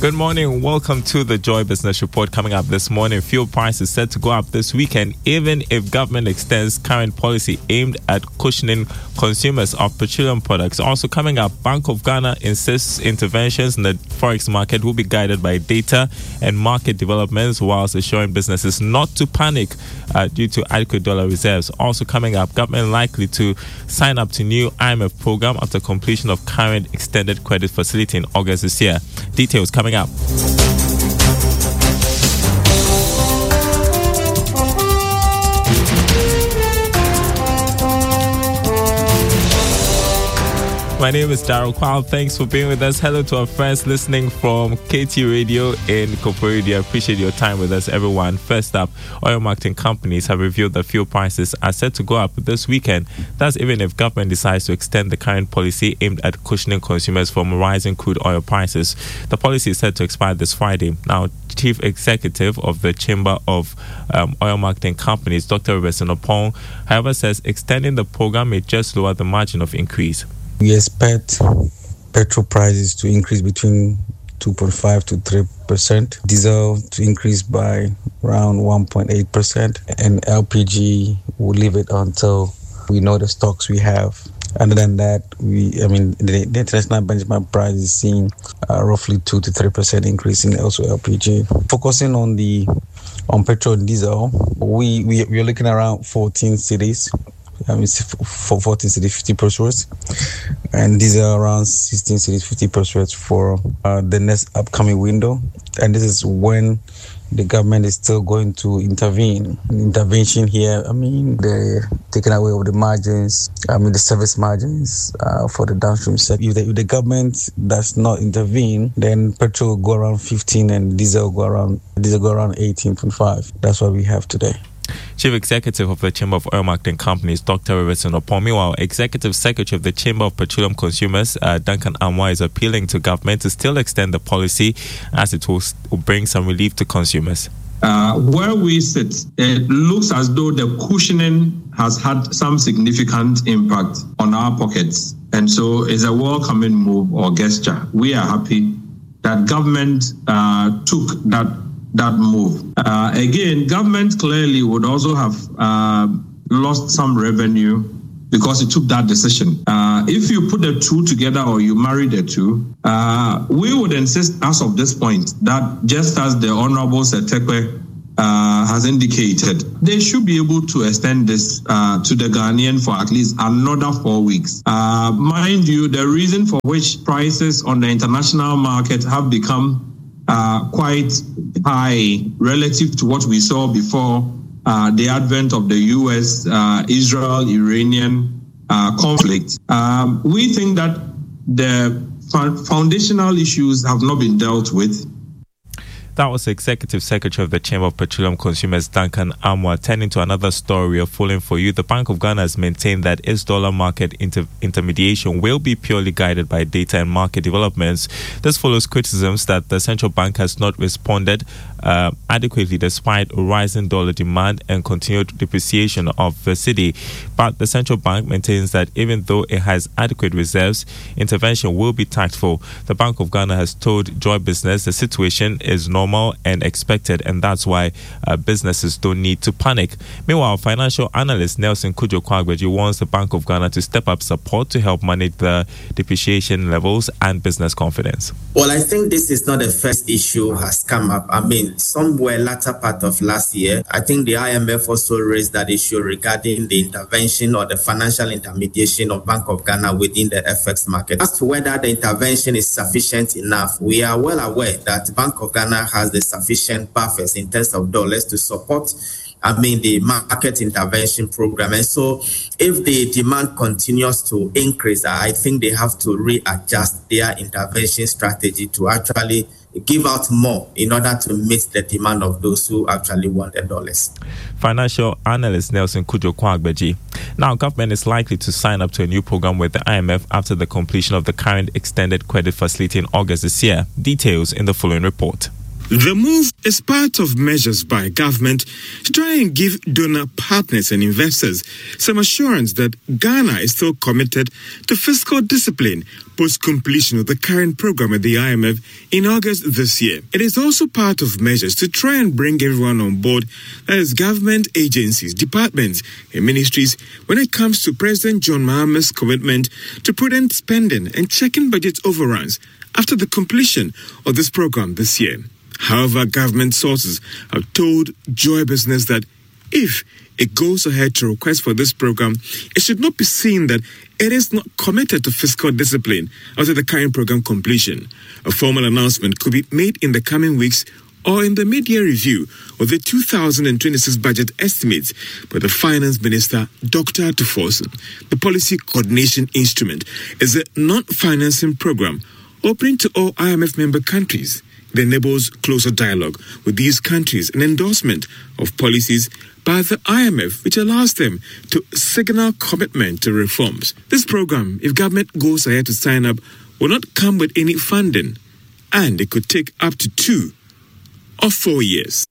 Good morning. Welcome to the Joy Business Report. Coming up this morning, fuel prices set to go up this weekend, even if government extends current policy aimed at cushioning consumers of petroleum products. Also coming up, Bank of Ghana insists interventions in the forex market will be guided by data and market developments, whilst assuring businesses not to panic due to adequate dollar reserves. Also coming up, government likely to sign up to new IMF program after completion of current extended credit facility in August this year. Details coming up. My name is Daryl Kwal. Thanks for being with us. Hello to our friends listening from KT Radio in Koporidi. I appreciate your time with us, everyone. First up, oil marketing companies have revealed that fuel prices are set to go up this weekend. That's even if government decides to extend the current policy aimed at cushioning consumers from rising crude oil prices. The policy is set to expire this Friday. Now, Chief Executive of the Chamber of Oil Marketing Companies, Dr. Robertson Opong, however, says extending the program may just lower the margin of increase. We expect petrol prices to increase between 2.5 to 3%, diesel to increase by around 1.8%, and LPG will leave it until we know the stocks we have. Other than that, the international benchmark price is seeing roughly 2 to 3% increase in also LPG. Focusing on petrol and diesel, we are looking around 14 cities. For 14 cities, 50 pesos, and these are around 16 cities, 50 pesos for the next upcoming window. And this is when the government is still going to intervene. Intervention here, they're taking away of the margins, the service margins for the downstream sector. If the government does not intervene, then petrol will go around 15 and diesel go around 18.5. That's what we have today. Chief Executive of the Chamber of Oil Marketing Companies, Dr. Robertson Opong. Meanwhile, Executive Secretary of the Chamber of Petroleum Consumers, Duncan Amwa, is appealing to government to still extend the policy as it will bring some relief to consumers. Where we sit, it looks as though the cushioning has had some significant impact on our pockets. And so it's a welcoming move or gesture. We are happy that government took that move. Again, government clearly would also have lost some revenue because it took that decision. If you put the two together or you marry the two, we would insist as of this point that just as the Honorable Setekwe has indicated, they should be able to extend this to the Ghanaian for at least another 4 weeks. Mind you, the reason for which prices on the international market have become quite high relative to what we saw before the advent of the U.S. Israel-Iranian conflict. We think that the foundational issues have not been dealt with. That was the Executive Secretary of the Chamber of Petroleum Consumers, Duncan Amwa. Turning to another story we are following for you, the Bank of Ghana has maintained that its dollar market intermediation will be purely guided by data and market developments. This follows criticisms that the central bank has not responded adequately despite rising dollar demand and continued depreciation of the cedi. But the central bank maintains that even though it has adequate reserves, intervention will be tactful. The Bank of Ghana has told Joy Business the situation is normal and expected, and that's why businesses don't need to panic. Meanwhile, financial analyst Nelson Kujo-Kwagbeji wants the Bank of Ghana to step up support to help manage the depreciation levels and business confidence. Well, I think this is not the first issue has come up. Somewhere latter part of last year, I think the IMF also raised that issue regarding the intervention or the financial intermediation of Bank of Ghana within the FX market. As to whether the intervention is sufficient enough, we are well aware that Bank of Ghana has the sufficient buffers in terms of dollars to support the market intervention program. And so if the demand continues to increase, I think they have to readjust their intervention strategy to actually give out more in order to meet the demand of those who actually want the dollars. Financial analyst Nelson Kujo-Kwagbeji. Now, government is likely to sign up to a new program with the IMF after the completion of the current extended credit facility in August this year. Details in the following report. The move is part of measures by government to try and give donor partners and investors some assurance that Ghana is still committed to fiscal discipline post-completion of the current program at the IMF in August this year. It is also part of measures to try and bring everyone on board, that is government agencies, departments and ministries, when it comes to President John Mahama's commitment to prudent spending and checking budget overruns after the completion of this program this year. However, government sources have told Joy Business that if it goes ahead to request for this program, it should not be seen that it is not committed to fiscal discipline after the current program completion. A formal announcement could be made in the coming weeks or in the mid-year review of the 2026 budget estimates by the Finance Minister, Dr. Tuforson. The policy coordination instrument is a non-financing program open to all IMF member countries. It enables closer dialogue with these countries and endorsement of policies by the IMF, which allows them to signal commitment to reforms. This program, if government goes ahead to sign up, will not come with any funding, and it could take up to 2 or 4 years.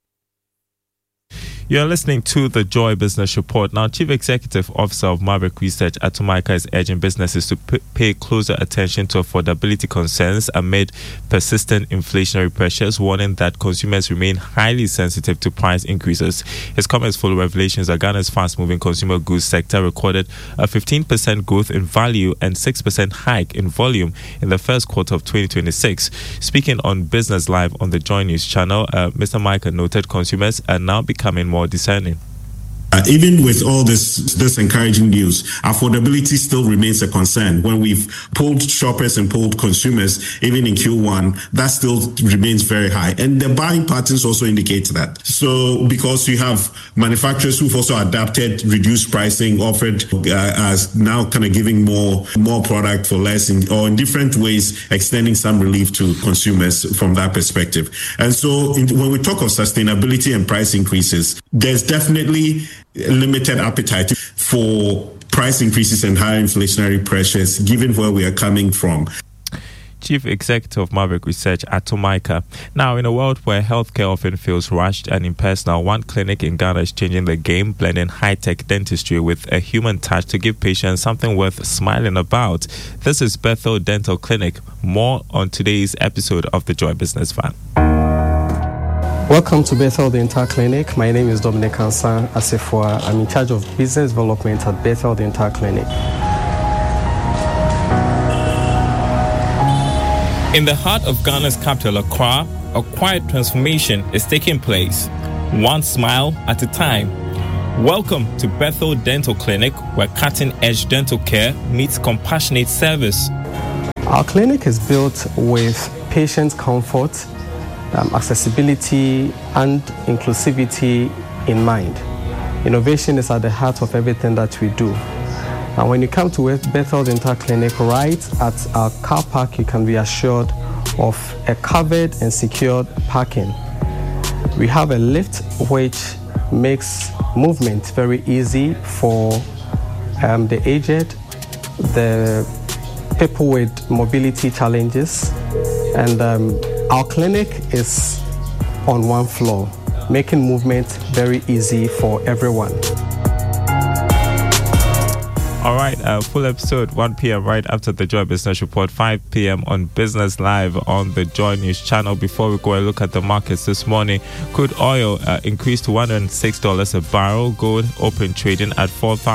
You're listening to the Joy Business Report. Now, Chief Executive Officer of Maverick Research, Atumaika, is urging businesses to pay closer attention to affordability concerns amid persistent inflationary pressures, warning that consumers remain highly sensitive to price increases. His comments follow revelations that Ghana's fast-moving consumer goods sector recorded a 15% growth in value and 6% hike in volume in the first quarter of 2026. Speaking on Business Live on the Joy News channel, Mr. Micah noted consumers are now becoming more discerning. Even with all this encouraging news, affordability still remains a concern. When we've polled shoppers and polled consumers, even in Q1, that still remains very high. And the buying patterns also indicate that. So because you have manufacturers who've also adapted, reduced pricing, offered as now kind of giving more product for less, or in different ways, extending some relief to consumers from that perspective. And so when we talk of sustainability and price increases, there's definitely limited appetite for price increases and higher inflationary pressures, given where we are coming from. Chief Executive of Maverick Research, Atumaika. Now, in a world where healthcare often feels rushed and impersonal, one clinic in Ghana is changing the game, blending high-tech dentistry with a human touch to give patients something worth smiling about. This is Bethel Dental Clinic. More on today's episode of the Joy Business Van. Welcome to Bethel Dental Clinic. My name is Dominic Ansan Asifua. I'm in charge of business development at Bethel Dental Clinic. In the heart of Ghana's capital, Accra, a quiet transformation is taking place, one smile at a time. Welcome to Bethel Dental Clinic, where cutting-edge dental care meets compassionate service. Our clinic is built with patient comfort, accessibility and inclusivity in mind. Innovation is at the heart of everything that we do. And when you come to Bethel Dental Clinic, right at our car park, you can be assured of a covered and secured parking. We have a lift which makes movement very easy for the aged, the people with mobility challenges, and our clinic is on one floor, making movement very easy for everyone. All right, full episode 1 p.m. right after the Joy Business Report, 5 p.m. on Business Live on the Joy News channel. Before we go and look at the markets this morning, crude oil increased to $106 a barrel. Gold open trading at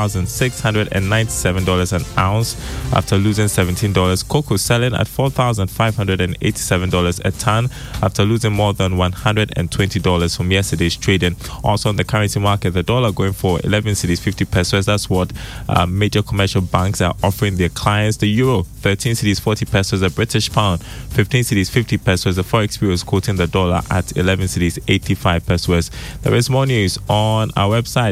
$4,697 an ounce after losing $17. Cocoa selling at $4,587 a ton after losing more than $120 from yesterday's trading. Also on the currency market, the dollar going for 11 cedis 50 pesos. That's what major commercial banks are offering their clients. The euro, 13 cedis 40 pesos. The British pound, 15 cedis 50 pesos. The Forex Bureau is quoting the dollar at 11 cedis 85 pesos. There is more news on our website,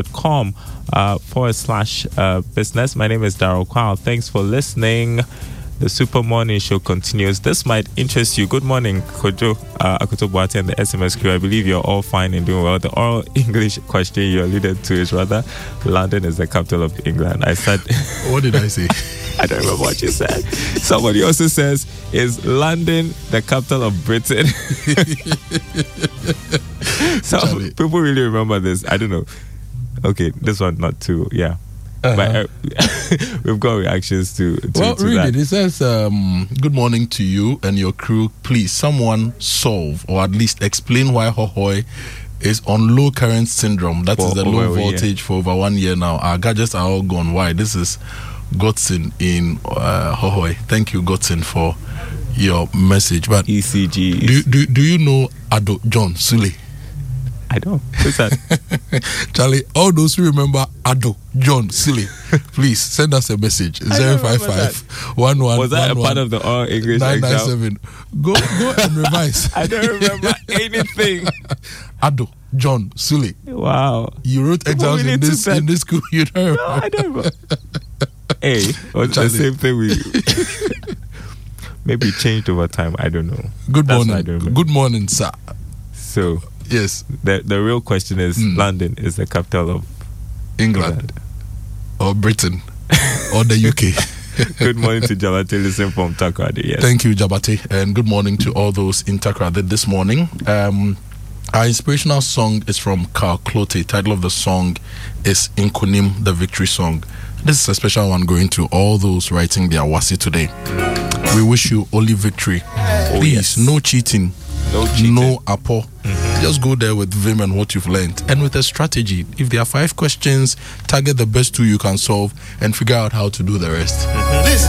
myjoyonline.com/business. My name is Daryl Kwao. Thanks for listening. The Super Morning Show continues. This might interest you. Good morning, Kojo Akoto Boate and the SMS crew. I believe you're all fine and doing well. The oral English question you alluded to is rather, London is the capital of England. I said... What did I say? I don't remember what you said. Somebody also says, is London the capital of Britain? So people really remember this. I don't know. Okay, this one not too, yeah. But we've got reactions to read that. It. It says, good morning to you and your crew. Please, someone solve or at least explain why Hohoi is on low current syndrome. That is the low voltage for over 1 year now. Our gadgets are all gone. Why? This is Godson in Hohoi. Thank you, Godson, for your message. But ECG. Do you know Ado John Sule? I don't. Who's that? Charlie, all those who remember Ado John Sule, please send us a message. 055 11 Was that a part of the all English 997? Go and revise. I don't remember anything. Ado John Sule. Wow. You wrote exams in this school. You don't remember. No, I don't remember. Hey, was the same thing we maybe changed over time. I don't know. Good morning. Good morning, sir. So yes, the real question is, London is the capital of England or Britain or the UK. Good morning to Jabate, listen from Takoradi. Yes. Thank you, Jabate, and good morning to all those in Takoradi this morning. Our inspirational song is from Carl Clote. Title of the song is Inkunim, the victory song. This is a special one going to all those writing their wasi today. We wish you only victory. Please, no cheating. No apple. Just go there with vim and what you've learned, and with a strategy. If there are 5 questions, target the best 2 you can solve and figure out how to do the rest.